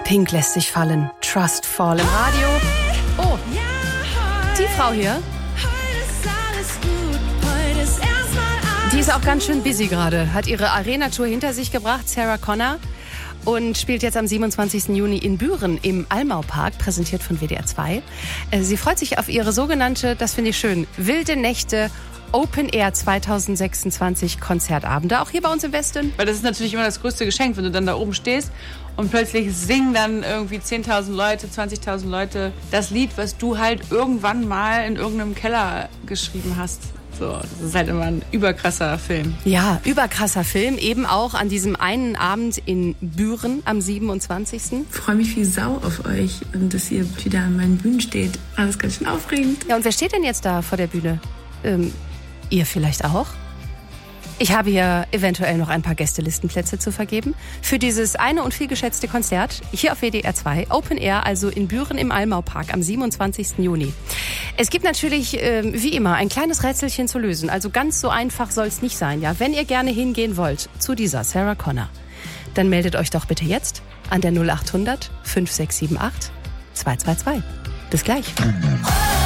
Pink lässt sich fallen. Trust Fall im Radio. Oh, die Frau hier. Die ist auch ganz schön busy gerade. Hat ihre Arena-Tour hinter sich gebracht, Sarah Connor. Und spielt jetzt am 27. Juni in Büren im Almau-Park, präsentiert von WDR 2. Sie freut sich auf ihre sogenannte, das finde ich schön, Wilde Nächte Open Air 2026 Konzertabende, auch hier bei uns im Westen. Weil das ist natürlich immer das größte Geschenk, wenn du dann da oben stehst und plötzlich singen dann irgendwie 10.000 Leute, 20.000 Leute das Lied, was du halt irgendwann mal in irgendeinem Keller geschrieben hast. So, das ist halt immer ein überkrasser Film. Ja, überkrasser Film, eben auch an diesem einen Abend in Büren am 27. Ich freue mich wie Sau auf euch und dass ihr wieder an meinen Bühnen steht. Alles ganz schön aufregend. Ja, und wer steht denn jetzt da vor der Bühne? Ihr vielleicht auch? Ich habe hier eventuell noch ein paar Gästelistenplätze zu vergeben für dieses eine und viel geschätzte Konzert hier auf WDR 2, Open Air, also in Büren im Almau-Park am 27. Juni. Es gibt natürlich, wie immer, ein kleines Rätselchen zu lösen. Also ganz so einfach soll es nicht sein. Ja, wenn ihr gerne hingehen wollt zu dieser Sarah Connor, dann meldet euch doch bitte jetzt an der 0800 5678 222. Bis gleich.